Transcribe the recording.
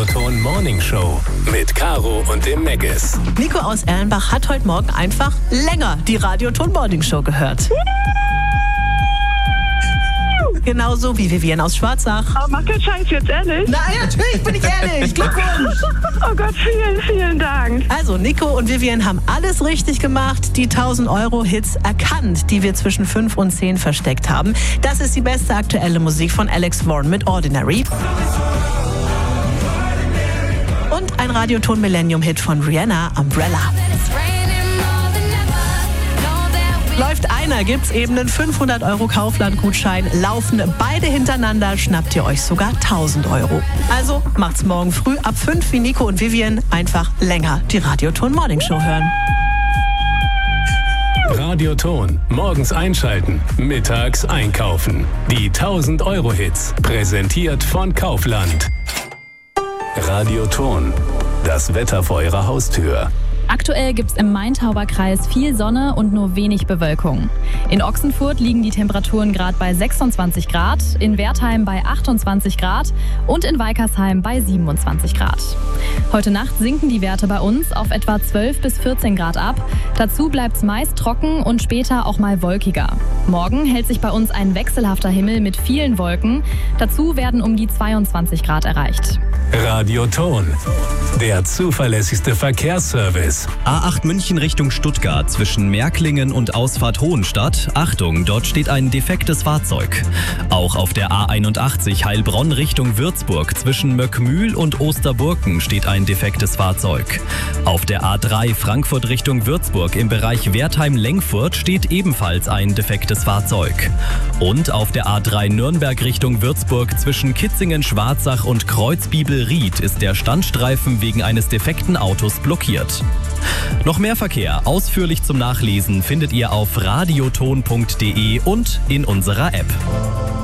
Radioton Morning Show mit Caro und dem Meggis. Nico aus Erlenbach hat heute Morgen einfach länger die Radioton Morning Show gehört. Genauso wie Vivian aus Schwarzach. Aber mach keinen Scheiß jetzt, ehrlich? Nein, natürlich bin ich ehrlich. Glückwunsch. Oh Gott, vielen, vielen Dank. Also, Nico und Vivian haben alles richtig gemacht, die 1000-Euro-Hits erkannt, die wir zwischen 5 und 10 versteckt haben. Das ist die beste aktuelle Musik von Alex Warren mit Ordinary. Und ein Radioton Millennium-Hit von Rihanna, Umbrella. Läuft einer, gibt's eben einen 500-Euro Kaufland-Gutschein. Laufen beide hintereinander, schnappt ihr euch sogar 1000 Euro. Also macht's morgen früh ab 5 wie Nico und Vivian einfach länger die Radioton Morning Show hören. Radioton. Morgens einschalten, mittags einkaufen. Die 1000-Euro-Hits. Präsentiert von Kaufland. Radioton. Das Wetter vor Ihrer Haustür. Aktuell gibt es im Main-Tauber-Kreis viel Sonne und nur wenig Bewölkung. In Ochsenfurt liegen die Temperaturen gerade bei 26 Grad, in Wertheim bei 28 Grad und in Weikersheim bei 27 Grad. Heute Nacht sinken die Werte bei uns auf etwa 12 bis 14 Grad ab. Dazu bleibt es meist trocken und später auch mal wolkiger. Morgen hält sich bei uns ein wechselhafter Himmel mit vielen Wolken. Dazu werden um die 22 Grad erreicht. Radioton. Der zuverlässigste Verkehrsservice. A8 München Richtung Stuttgart zwischen Märklingen und Ausfahrt Hohenstadt. Achtung, dort steht ein defektes Fahrzeug. Auch auf der A81 Heilbronn Richtung Würzburg zwischen Möckmühl und Osterburken steht ein defektes Fahrzeug. Auf der A3 Frankfurt Richtung Würzburg im Bereich Wertheim-Lengfurt steht ebenfalls ein defektes Fahrzeug. Und auf der A3 Nürnberg Richtung Würzburg zwischen Kitzingen-Schwarzach und Kreuzbibel-Ried ist der Standstreifen wegen eines defekten Autos blockiert. Noch mehr Verkehr ausführlich zum Nachlesen findet ihr auf radioton.de und in unserer App.